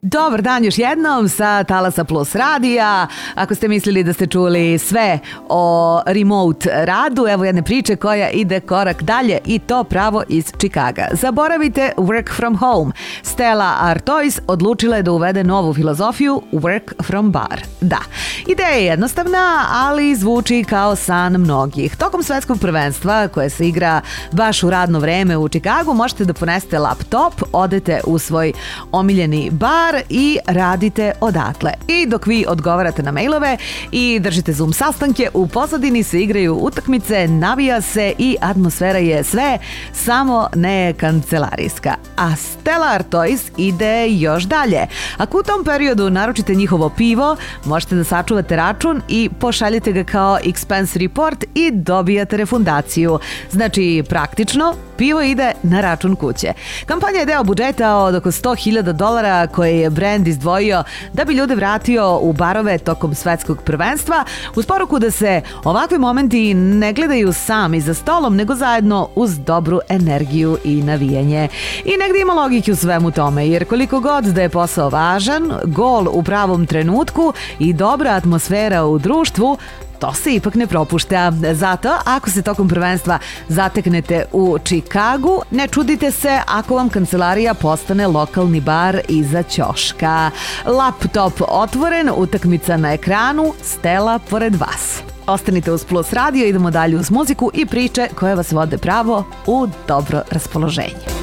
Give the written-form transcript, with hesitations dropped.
Dobar dan još jednom sa Talasa Plus radija. Ako ste mislili da ste čuli sve o remote radu, evo jedne priče koja ide korak dalje i to pravo iz Čikaga. Zaboravite work from home. Stella Artois odlučila je da uvede novu filozofiju work from bar. Da, ideja je jednostavna, ali zvuči kao san mnogih. Tokom svetskog prvenstva koje se igra baš u radno vreme u Čikagu, možete da ponesete laptop, odete u svoj omiljeni bar i radite odatle. I dok vi odgovarate na mailove i držite Zoom sastanke, u pozadini se igraju utakmice, navija se i atmosfera je sve, samo ne kancelarijska. A Stella Artois ide još dalje. Ako u tom periodu naručite njihovo pivo, možete da sačuvate račun i pošaljete ga kao expense report i dobijate refundaciju. Znači, praktično, pivo ide na račun kuće. Kampanja je deo budžeta od oko $100,000 koje je brend izdvojio da bi ljude vratio u barove tokom svetskog prvenstva, uz poruku da se ovakvi momenti ne gledaju sami za stolom, nego zajedno uz dobru energiju i navijanje. I negdje ima logike u svemu tome, jer koliko god da je posao važan, gol u pravom trenutku i dobra atmosfera u društvu, to se ipak ne propušta. Zato, ako se tokom prvenstva zateknete u Čikagu, ne čudite se ako vam kancelarija postane lokalni bar iza ćoška. Laptop otvoren, utakmica na ekranu, Stella pored vas. Ostanite uz Plus radio, idemo dalje uz muziku i priče koje vas vode pravo u dobro raspoloženje.